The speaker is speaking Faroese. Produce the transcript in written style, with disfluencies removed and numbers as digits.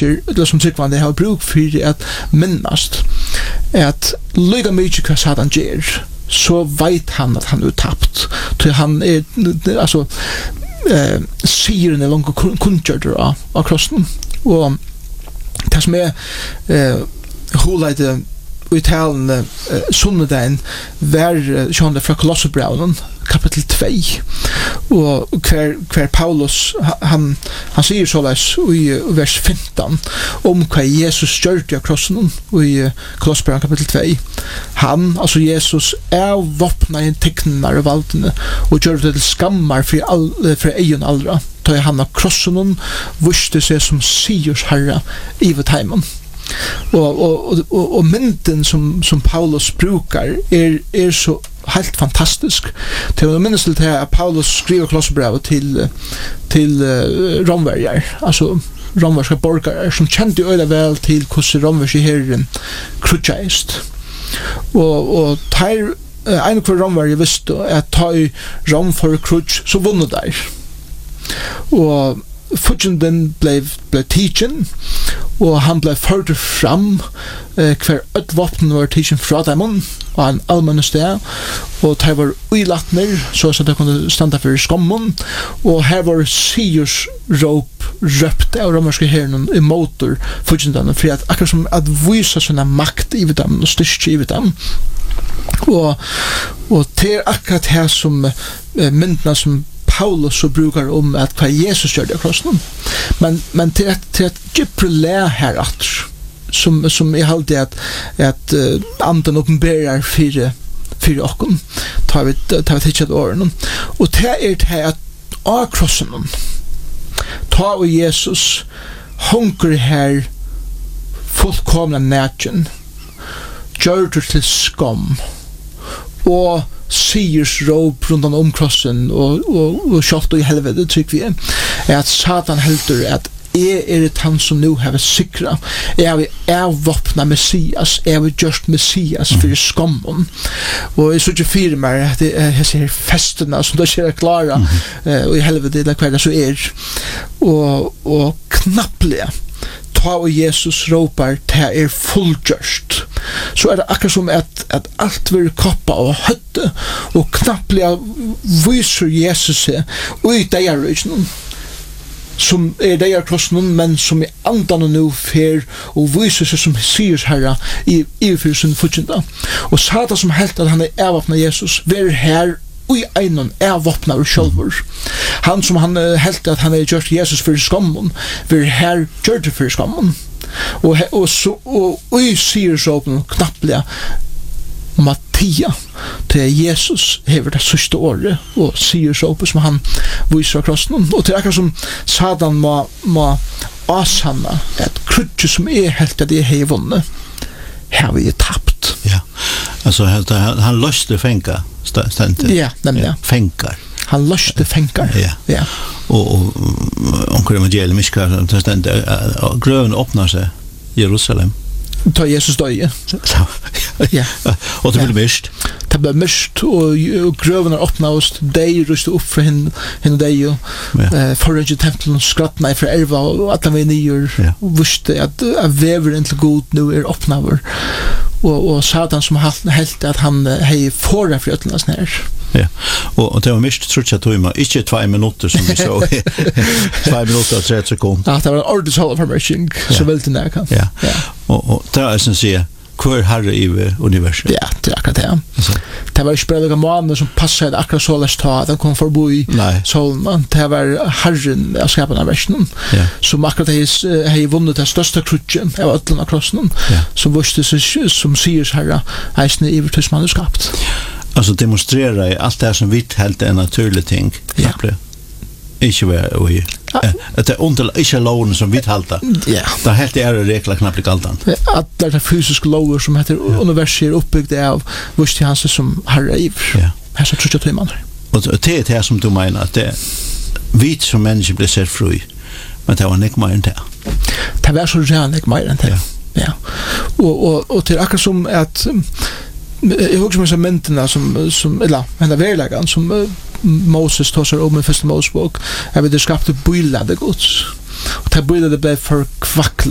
mennesker, eller som tryggvande har bruk for at minnast, at lyga mykje hva Satan gjør, så vet han at han er tapt. Så han altså, sigeren er langt kunngjørter av krossen. Og det som holeide uttalende sunnedagen var kjønne fra Kolosserbraunen, kapitel 2. Og hver Paulus, han sier såleis i vers 15 om hva Jesus gjørte av krossen i Kolosserbraunen kapitel 2. Han, altså Jesus, våpna i teknene og valgene og gjør det til skammar for egen aldra. Da han av krossen viste seg som sigers herre i vårt og mynden som Paulus brukar så helt fantastisk. Til å minnes til at Paulus skriver Kolosserbrevet til romverjar, altså romverska borgare som kjente øyla vel til hvordan romverska herren krutjaist. Og en hver romverjar visste at ta i rom for krutj så vunnet der. Og Fudgenden ble teachen, og han ble ført fram hver våpen var teachen fra dem og en allmenn sted, og det var uilatner så at det kunne standa for skommen, og her var Siers råp røpt av romerske herren i motor Fudgenden, for at akkurat som at vise sånne makt i dem og styrke i dem. Og det akkurat her som myndene som Paulus så brukar om at hva Jesus gjør det av krossen. Men til at gyprelea her som jeg halde at anden åpenberer fire okken, tar vi tidsjett årene. Og det til at av krossen ta og Jesus hunker her fullkomna nætjen, gjør det til skam, og Siers råp rundt om krossen og kjalt og i helvete trykk vi at Satan heldur at jeg han som nu har sikra jeg våpna Messias jeg har gjort Messias for skammen og jeg så ikke fire meg at jeg ser festene som da skjer klara og i helvete det hver det så og knapplige ta og Jesus råpar det fullgjørst så det akkurat som at alt vil koppa og høtte og knapplega viser Jesus seg og i deirrøysen som deir krossen men som i andan og nu fer og viser seg som Siers herra i fyrsen fortjenta og Satan som helt at han avvapna Jesus ver her i einon våpna ur sjølvur han som han helt at han gjort Jesus fyrir skammun ver her gjør det fyrir skammun og i Siers åpen knapplega Mattia til Jesus hever det sørste året og Siers åpen som han viser av krossen og til akkurat som Satan må asanna et krutje som helt at jeg har vunnet har vi tapt altså han løste fenka stendet fenkar han løste fenkar og omkring evangelium miskar stendet grøven åpnar seg Jerusalem ta Jesus døye og det ble mist det ble mist og grøvene åpnet oss de rustet opp for henne deg forrige tempelen skrattene fra erva og at han var nyer og visste at veveren til god nå åpnet og Satan som helt at han hei fåra for øtlandets nær og det var mist tror jeg tog ikke 2 minutter som vi så 2 minutter og 3 sekunder det var en ordentlig halvformersing så veldig nær kan og det er som sier hver herre i universet det akkurat det det var ikke bare noen måneder som passet akkurat så lest ta at han kom forbi solen det var herren av skapen av versen som akkurat hei vunnet det største krutjen av øtlen av krossen som viste seg som Siers herre eisne i hvert man har skapt altså demonstrera i allt det här som vi helt en naturlig ting ikke være i det er under ikke loven som vi halta det helt regler knappt ikke alt at det er fysiske lover som heter universet er oppbygd av vurs til hans som herre iver her så tror jeg man og det er det som du mener at det vi som mennesker blir sett fri men det var ikke mer enn det var så redan ikke mer enn det og til akkurat som at jeg husker meg som mentene eller henne verleggen som Moses tar seg om i første Mosebok jeg vet det skapte bylade gods og det bylade ble for